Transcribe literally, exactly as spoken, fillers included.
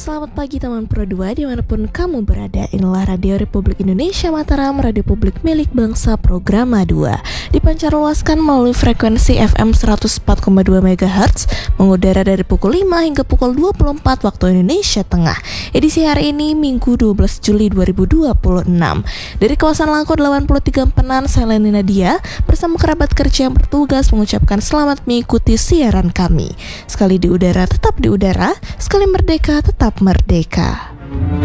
Selamat pagi teman Pro dua dimanapun kamu berada. Inilah Radio Republik Indonesia Mataram, radio publik milik bangsa Programa dua. Dipancar luaskan melalui frekuensi F M seratus empat koma dua megahertz, mengudara dari pukul lima hingga pukul dua puluh empat waktu Indonesia Tengah. Edisi hari ini Minggu dua belas Juli dua ribu dua puluh enam. Dari kawasan Langko delapan puluh tiga Penan, saya Leni Nadia bersama kerabat kerja yang bertugas mengucapkan selamat mengikuti siaran kami. Sekali di udara tetap di udara, sekali merdeka tetap merdeka.